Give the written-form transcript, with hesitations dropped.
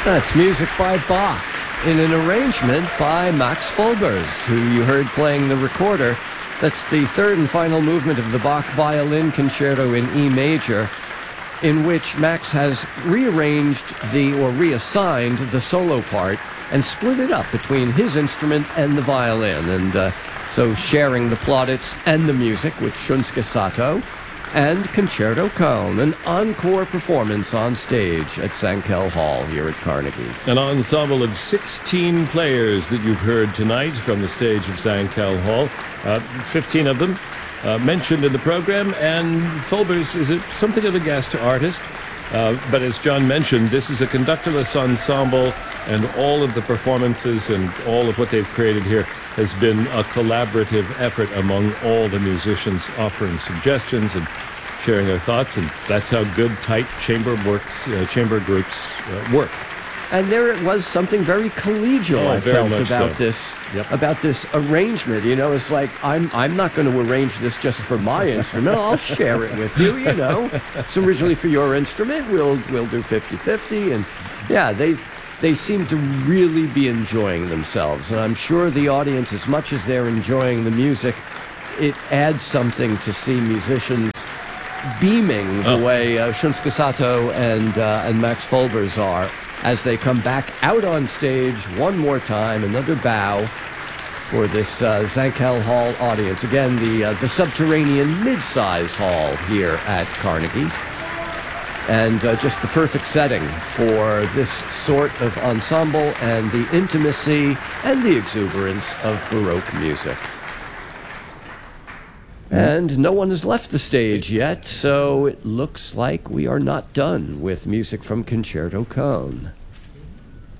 That's music by Bach in an arrangement by Max Folbers, who you heard playing the recorder. That's the third and final movement of the Bach Violin Concerto in E major, in which Max has rearranged reassigned the solo part and split it up between his instrument and the violin, and so sharing the plaudits and the music with Shunsuke Sato and Concerto Cone, an encore performance on stage at Sankel Hall here at Carnegie. An ensemble of 16 players that you've heard tonight from the stage of Sankel Hall, 15 of them mentioned in the program, and Folbers is something of a guest artist, but as John mentioned, this is a conductorless ensemble, and all of the performances and all of what they've created here has been a collaborative effort among all the musicians, offering suggestions and sharing their thoughts, and that's how good, tight chamber groups work. And there it was, something very collegial, I felt, about this arrangement. You know, it's like, I'm not going to arrange this just for my instrument. I'll share it with you, you know. It's originally for your instrument. We'll do 50-50. And yeah, they seem to really be enjoying themselves. And I'm sure the audience, as much as they're enjoying the music, it adds something to see musicians beaming the way Shunsuke Sato and Max Folbers are, as they come back out on stage one more time, another bow for this Sankel Hall audience. Again, the subterranean mid-size hall here at Carnegie. And just the perfect setting for this sort of ensemble and the intimacy and the exuberance of Baroque music. And no one has left the stage yet, so it looks like we are not done with music from Concerto Cone.